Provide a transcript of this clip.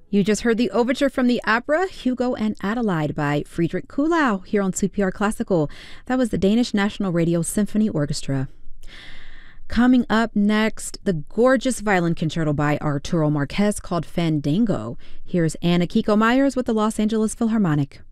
You just heard the overture from the opera Hugo and Adelaide by Friedrich Kuhlau here on CPR Classical. That was the Danish National Radio Symphony Orchestra. Coming up next, the gorgeous violin concerto by Arturo Marquez called Fandango. Here's Anna Kiko Myers with the Los Angeles Philharmonic.